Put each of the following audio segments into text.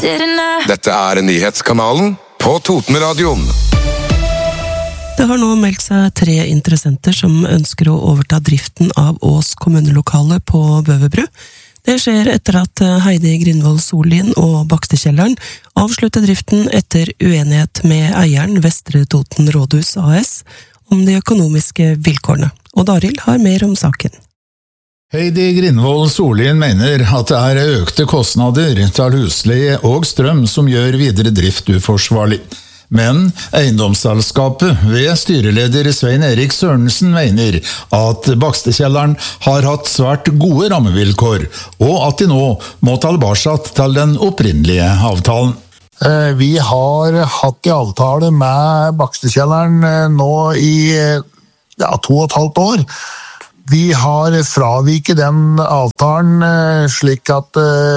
Dette nyhetskanalen på Totenradioen. Det har nå meldt seg 3 interessenter som ønsker å overta driften av Ås kommunelokale på Bøverbru. Det skjer etter at Heidi Grindvold Sollien og Bakstekjelleren avslutter driften etter uenighet med eieren Vestre Toten Rådhus AS om de økonomiske vilkårene. Og Daril har mer om saken. Heidi Grindvold Sollien mener at det økte kostnader til husleie og strøm som gjør videre drift uforsvarlig. Men eiendomsselskapet ved styreleder Svein Erik Sørensen mener at Bakstekjelleren har hatt svært gode rammevilkår, og at de nå må ta tilbake til den opprinnelige avtalen. Vi har hatt en avtale med Bakstekjelleren nå i 2,5 år. Vi har fraviket den avtalen slik at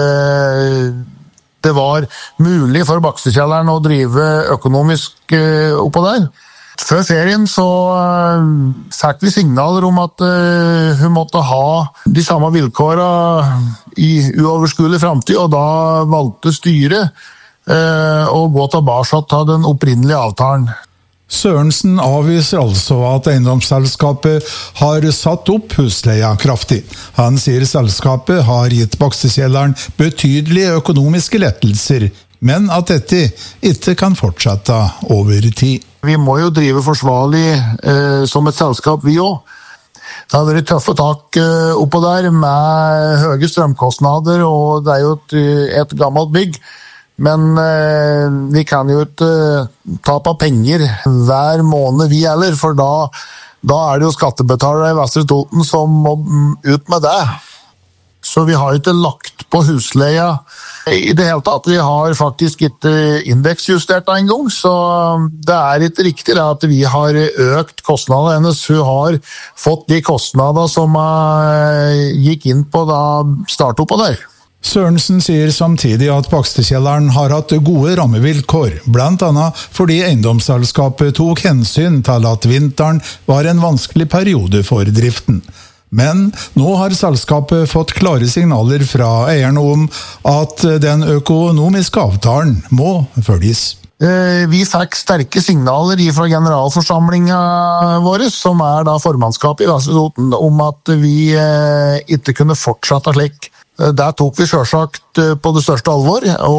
det var mulig for Bakstekjelleren å drive økonomisk oppå der. Før ferien så fikk vi signaler om at hun måtte ha de samme vilkårene i uoverskuelig fremtid, og da valgte styret å gå tilbake til den opprinnelige avtalen. Sørensen avviser altså at eiendomsselskapet har satt opp husleia kraftig. Han sier selskapet har gitt Bakstekjelleren betydelige økonomiske lettelser, men at dette ikke kan fortsette over tid. Vi må jo drive forsvarlig som et selskap, vi også. Det har vært tøffe tak oppå der med høye strømkostnader, og det er jo et gammelt bygg. Men vi kan jo ikke tape penger hver måned vi heller, for da er det jo skattebetalere i Vestre Toten som må ut med det. Så vi har ikke lagt på husleia i det hele tatt. Vi har faktisk ikke indeksjustert det en gang, så det er ikke riktig at vi har økt kostnadene hennes. Hun har fått de kostnadene som gikk inn på da startet på der. Sørensen sier samtidig at Bakstekjelleren har hatt gode rammevilkår, blant annet fordi eiendomsselskapet tok hensyn til at vinteren var en vanskelig periode for driften. Men nå har selskapet fått klare signaler fra eierne om at den økonomiske avtalen må følges. Vi fikk sterke signaler fra generalforsamlingen vår, som er da formannskapet i Vestre Toten, om at vi ikke kunne fortsette slik. Der tok vi selvsagt på det største alvor,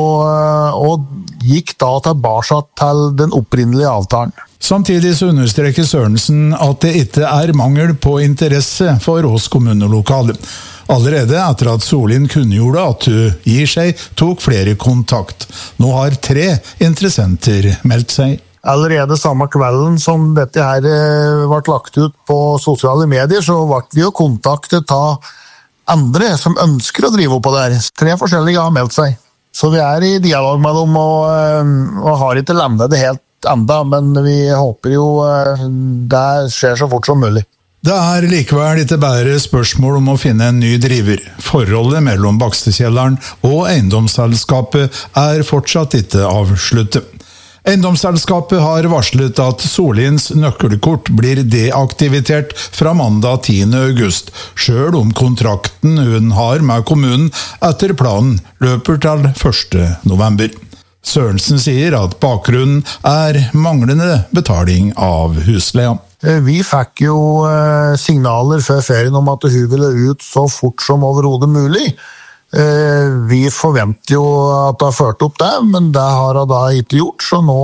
og gikk da tilbake til den opprinnelige avtalen. Samtidig så understreker Sørensen at det ikke er mangel på interesse for oss kommunelokale. Allerede etter at Sollien kunngjorde at hun gir seg, tok flere kontakt. Nå har 3 interessenter meldt seg. Allerede samme kvelden som dette her ble lagt ut på sosiale medier, så ble vi jo kontaktet av andre som ønsker å drive opp på der. 3 forskjellige har meldt seg. Så vi er i dialog med dem og har ikke landet det helt enda, men vi håper jo det skjer så fort som mulig. Det er likevel ikke bare spørsmål om å finne en ny driver. Forholdet mellom Bakstekjelleren og eiendomsselskapet er fortsatt ikke avsluttet. Eiendomsselskapet har varslet at Solliens nøkkelkort blir deaktivitert fra mandag 10. august, selv om kontrakten hun har med kommunen etter planen løper til 1. november. Sørensen sier at bakgrunnen er manglende betaling av husleia. Vi fikk jo signaler før ferien om at hun ville ut så fort som overhodet mulig. Vi forventer jo at det har ført opp det, men det har det da ikke gjort, så nå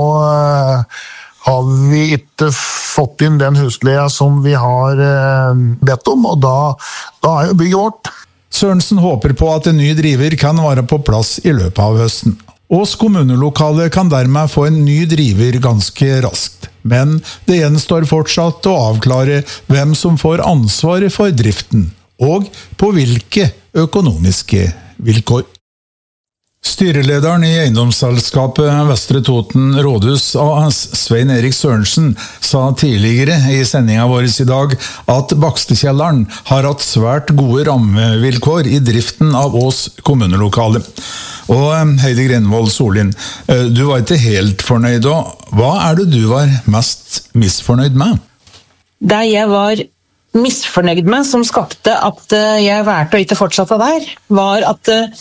har vi ikke fått inn den husleia som vi har bedt om, og da er jo bygget vårt. Sørensen håper på at en ny driver kan være på plass i løpet av høsten. Ås kommunelokale kan dermed få en ny driver ganske raskt, men det gjenstår fortsatt å avklare hvem som får ansvaret for driften, og på hvilke økonomiske vilkår. Styrelederen i eiendomsselskapet Vestre Toten Rådhus AS, Svein Erik Sørensen, sa tidligere i sendingen vår i dag at Bakstekjelleren har hatt svært gode rammevilkår i driften av Ås kommunelokale. Og Heidi Grindvold Sollien, du var ikke helt fornøyd, og hva er det du var mest misfornøyd med? Det jeg var misfornøyd med, som skapte at jeg valgte å ikke fortsette der, var at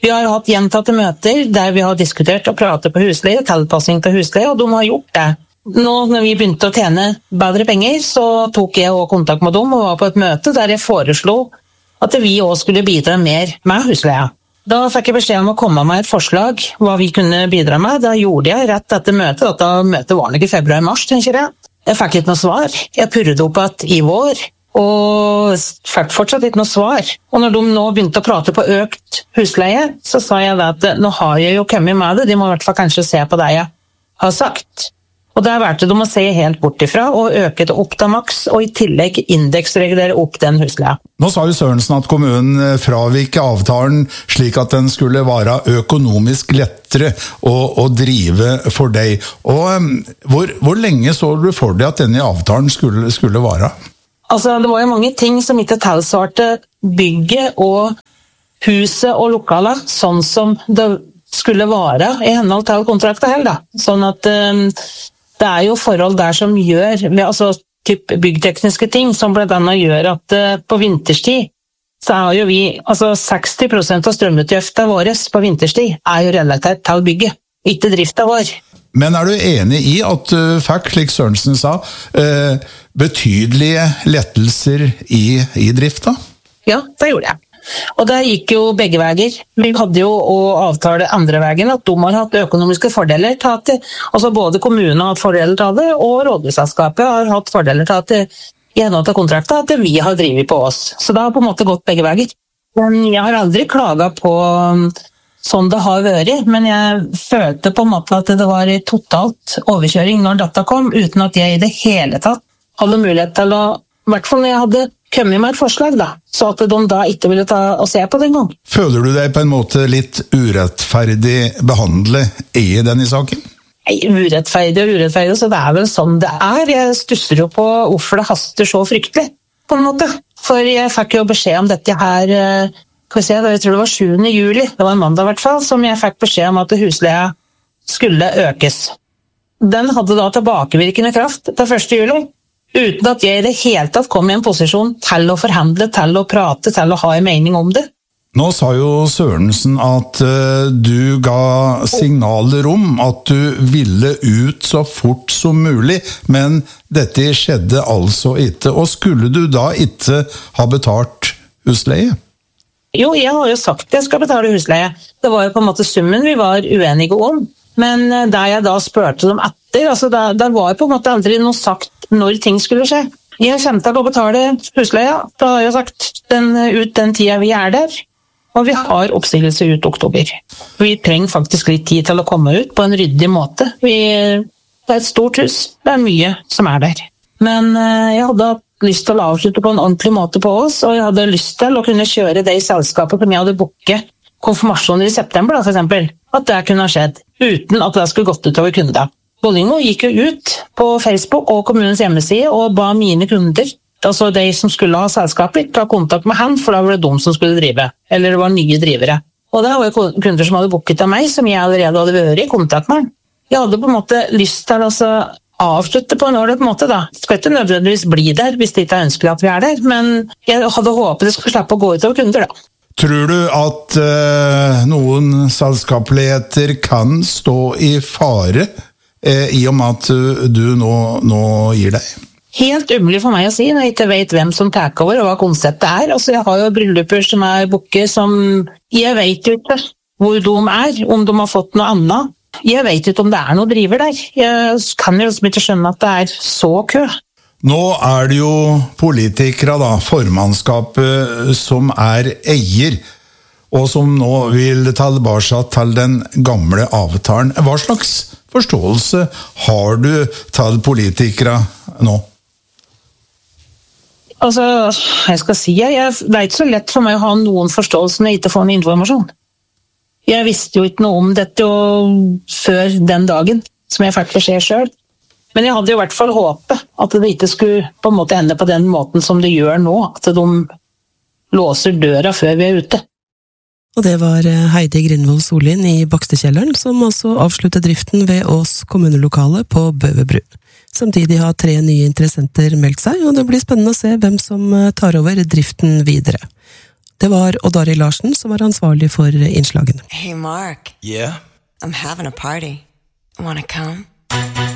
Vi har hatt gjentatte møter der vi har diskutert og pratet på husleie, tilpassing til husleie, og de har gjort det. Nå når vi begynte å tjene bedre penger, så tok jeg også kontakt med dem og var på et møte der jeg foreslo at vi også skulle bidra mer med husleia. Da fikk jeg beskjed om å komme med et forslag hva vi kunne bidra med. Da gjorde jeg rett etter møtet. Dette møtet var nok i februar-mars, tenker jeg. Jeg fikk ikke noe svar. Jeg purret opp at i vår, og fikk fortsatt ikke noe svar. Og når de nå begynte å prate på økt husleie, så sa jeg at nå har jeg jo kommet med det. De må i hvert fall kanskje se på det jeg har sagt. Og der valgte de å se helt bort ifra og øke det opp til maks, og i tillegg indeksregulere opp den husleia. Nå sa jo Sørensen at kommunen fravik avtalen slik at den skulle være økonomisk lettere å drive for deg. Og hvor lenge så du for deg at denne avtalen skulle være? Altså, det var jo mange ting som ikke tilsvarte bygget og huset og lokalet, sånn som det skulle være i henhold til kontrakten heller, da. Sånn at det er jo forhold der som gjør, altså typ byggtekniske ting, som blant annet gjør at på vinterstid, så er jo vi, altså 60% av strømutgiften våre på vinterstid er jo relatert til bygget, ikke driften vår. Men er du enig i at du fikk, slik Sørensen sa, betydelige lettelser i drifta? Ja, det gjorde jeg. Og det gikk jo begge veier. Vi hadde jo å avtale andre veien at de har hatt økonomiske fordeler til at altså både kommunen har hatt fordeler til det, og rådhusselskapet har hatt fordeler til at i henhold til kontrakten at vi har drivet på oss. Så det har på en måte gått begge veier. Men jeg har aldri klaget på sånn det har vært, men jeg følte på en måte at det var totalt overkjøring når dette kom, uten at jeg i det hele tatt hadde mulighet til å, i hvert fall når jeg hadde kommet med et forslag, da, så at de da ikke ville ta og se på det en gang. Føler du deg på en måte litt urettferdig behandlet i denne saken? Nei, urettferdig, så det er vel sånn det er. Jeg stusser jo på hvorfor det haster så fryktelig, på en måte. For jeg fikk jo beskjed om dette her, jeg tror det var 7. juli, det var en mandag i hvert fall, som jeg fikk beskjed om at husleia skulle økes. Den hadde da tilbakevirkende kraft til 1. juli. Uten at jeg i det hele tatt kom i en posisjon til å forhandle, til å prate, til å ha en mening om det. Nå sa jo Sørensen at du ga signaler om at du ville ut så fort som mulig, men dette skjedde altså ikke. Og skulle du da ikke ha betalt husleie? Jo, jeg har jo sagt at jeg skal betale husleie. Det var jo på en måte summen vi var uenige om. Men da jeg da spurte dem etter, altså der var jo på en måte aldri noe sagt når ting skulle skje. Jeg kommer til å betale husleia, da har jeg sagt ut den tida vi er der, og vi har oppsigelse ut oktober. Vi trenger faktisk litt tid til å komme ut på en ryddig måte. Det er et stort hus, det er mye som er der. Men jeg hadde lyst til å avslutte på en ordentlig måte på oss, og jeg hadde lyst til å kunne kjøre det i selskapet som jeg hadde booket konfirmasjoner i september, da, for eksempel. At det kunne ha skjedd, uten at det skulle gått utover kunder. Bollingo gikk jo ut på Facebook og kommunens hjemmeside og ba mine kunder, altså de som skulle ha selskaper, ta kontakt med han, for da var det de som skulle drive, eller det var nye drivere. Og det var jo kunder som hadde booket av meg, som jeg allerede hadde vært i kontakt med. Jeg hadde på en måte lyst til å avslutte på en ålreit måte, da. Det skal ikke nødvendigvis bli der, hvis det ikke er ønskelig at vi er der, men jeg hadde håpet det skulle slippe å gå utover kunder, da. Tror du at noen selskapeligheter kan stå i fare i og med at du nå gir deg? Helt umulig for meg å si, når jeg ikke vet hvem som tar over og hva konseptet er. Altså, jeg har jo brylluper som er booket som jeg vet jo ikke hvor de er, om de har fått noe annet. Jeg vet ikke om det er noe driver der. Jeg kan jo ikke skjønne at det er så kø. Nå er det jo politikere, da, formannskapet, som er eier, og som nå vil ta tilbake til den gamle avtalen. Hva slags forståelse har du til politikere nå? Altså, jeg skal si, det er ikke så lett for meg å ha noen forståelse når jeg ikke får noen informasjon. Jeg visste jo ikke noe om dette før den dagen, som jeg fikk beskjed selv. Men jeg hadde jo i hvert fall håpet at det ikke skulle på en måte ende på den måten som det gjør nå, at de låser døra før vi er ute. Og det var Heidi Grindvold Sollien i Bakstekjelleren, som altså avsluttet driften ved Ås kommunelokale på Bøverbru. Samtidig har 3 nye interessenter meldt seg, og det blir spennende å se hvem som tar over driften videre. Det var Odd Arild Larsen som var ansvarlig for innslagene. Hey Mark. Yeah? I'm having a party. Wanna come?